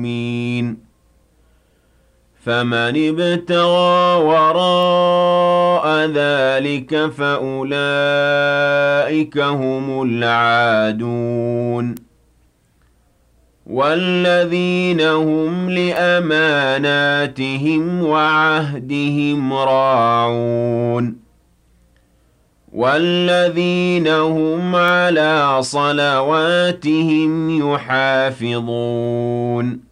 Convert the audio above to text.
فمن ابتغى وراء ذلك فأولئك هم العادون والذين هم لأماناتهم وعهدهم راعون والذين هم على صلواتهم يحافظون